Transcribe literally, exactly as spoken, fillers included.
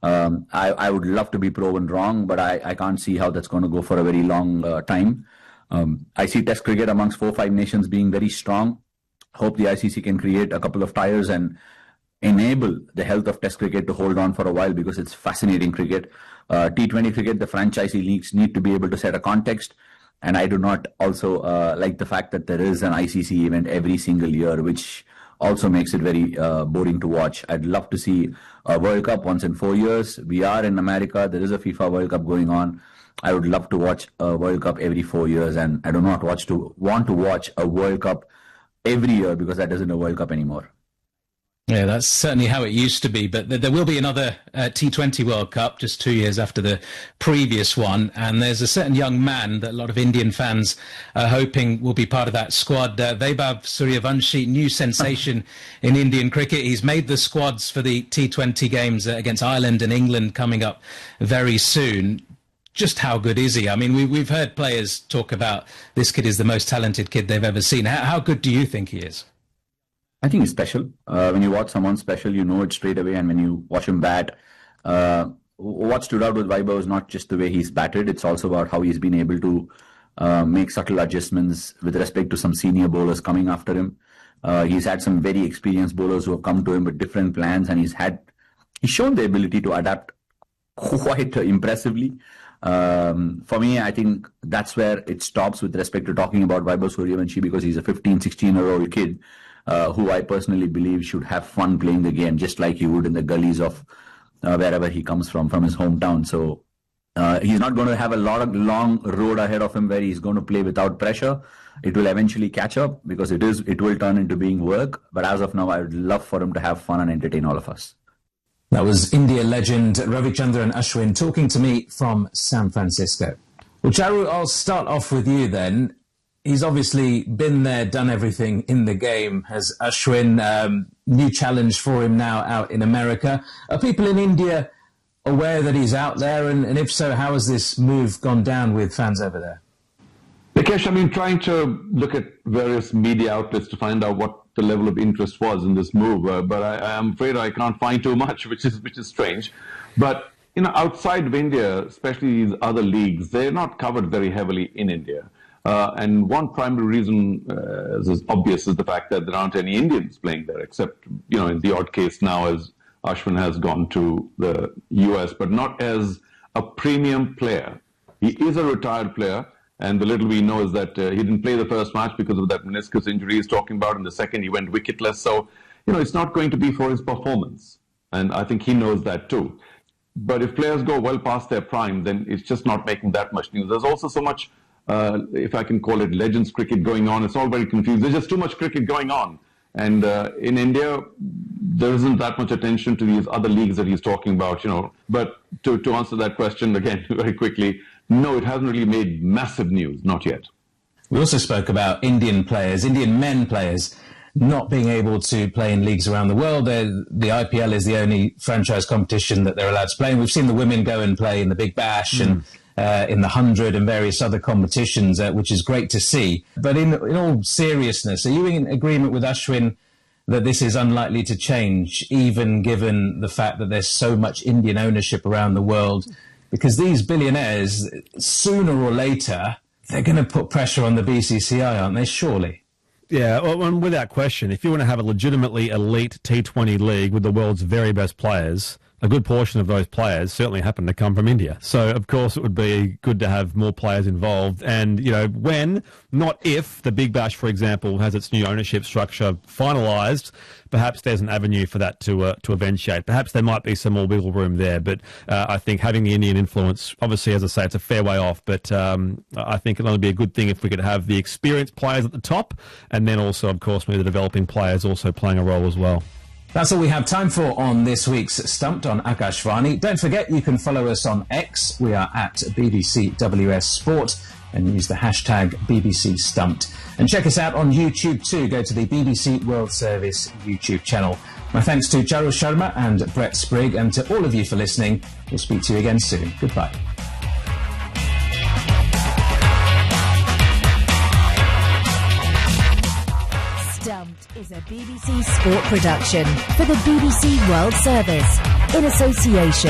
Um, I, I would love to be proven wrong, but I, I can't see how that's going to go for a very long uh, time. Um, I see Test cricket amongst four or five nations being very strong. Hope the I C C can create a couple of tires and enable the health of Test cricket to hold on for a while, because it's fascinating cricket. Uh, T twenty cricket, the franchisee leagues need to be able to set a context. And I do not also uh, like the fact that there is an I C C event every single year, which also makes it very uh, boring to watch. I'd love to see a World Cup once in four years. We are in America. There is a FIFA World Cup going on. I would love to watch a World Cup every four years, and I do not watch to want to watch a World Cup every year, because that isn't a World Cup anymore. Yeah, that's certainly how it used to be. But th- there will be another uh, T twenty World Cup just two years after the previous one. And there's a certain young man that a lot of Indian fans are hoping will be part of that squad. Uh, Vaibhav Suryavanshi, new sensation in Indian cricket. He's made the squads for the T twenty games uh, against Ireland and England coming up very soon. Just how good is he? I mean, we, we've heard players talk about this kid is the most talented kid they've ever seen. How, how good do you think he is? I think he's special. Uh, when you watch someone special, you know it straight away. And when you watch him bat, uh, what stood out with Vaibhav is not just the way he's batted. It's also about how he's been able to uh, make subtle adjustments with respect to some senior bowlers coming after him. Uh, he's had some very experienced bowlers who have come to him with different plans, and he's had he's shown the ability to adapt quite impressively. Um, for me, I think that's where it stops with respect to talking about Vaibhav Suryavanshi, because he's a fifteen, sixteen-year-old kid uh, who I personally believe should have fun playing the game, just like he would in the gullies of uh, wherever he comes from, from his hometown. So uh, he's not going to have a lot of long road ahead of him where he's going to play without pressure. It will eventually catch up, because it is it will turn into being work. But as of now, I would love for him to have fun and entertain all of us. That was India legend Ravichandran Ashwin talking to me from San Francisco. Well, Charu, I'll start off with you then. He's obviously been there, done everything in the game. Has Ashwin, um, new challenge for him now out in America. Are people in India aware that he's out there? And, and if so, how has this move gone down with fans over there? Nikesh, I mean, trying to look at various media outlets to find out what the level of interest was in this move, uh, but I, I'm afraid I can't find too much, which is which is strange. But you know, outside of India, especially these other leagues, they're not covered very heavily in India. Uh, and one primary reason, uh, as is obvious, is the fact that there aren't any Indians playing there, except you know, in the odd case now, as Ashwin has gone to the U S, but not as a premium player. He is a retired player. And the little we know is that uh, he didn't play the first match because of that meniscus injury he's talking about. In the second, he went wicketless. So, you know, it's not going to be for his performance. And I think he knows that too. But if players go well past their prime, then it's just not making that much news. There's also so much, uh, if I can call it legends cricket going on. It's all very confused. There's just too much cricket going on. And uh, in India, there isn't that much attention to these other leagues that he's talking about, you know. But to, to answer that question again very quickly, no, it hasn't really made massive news, not yet. We also spoke about Indian players, Indian men players, not being able to play in leagues around the world. They're, the I P L is the only franchise competition that they're allowed to play in. We've seen the women go and play in the Big Bash mm. and uh, in the Hundred and various other competitions, uh, which is great to see. But in, in all seriousness, are you in agreement with Ashwin that this is unlikely to change, even given the fact that there's so much Indian ownership around the world? Because these billionaires, sooner or later, they're going to put pressure on the B C C I, aren't they, surely? Yeah, well, without question. If you want to have a legitimately elite T twenty league with the world's very best players, a good portion of those players certainly happen to come from India. So, of course, it would be good to have more players involved. And, you know, when, not if, the Big Bash, for example, has its new ownership structure finalised, perhaps there's an avenue for that to uh, to eventuate. Perhaps there might be some more wiggle room there. But uh, I think having the Indian influence, obviously, as I say, it's a fair way off. But um, I think it'll only be a good thing if we could have the experienced players at the top, and then also, of course, maybe the developing players also playing a role as well. That's all we have time for on this week's Stumped on Akashvani. Don't forget you can follow us on X. We are at B B C W S Sport and use the hashtag B B C Stumped. And check us out on YouTube too. Go to the B B C World Service YouTube channel. My thanks to Charu Sharma and Brett Sprigg, and to all of you for listening. We'll speak to you again soon. Goodbye. Stumped is a B B C Sport production for the B B C World Service in association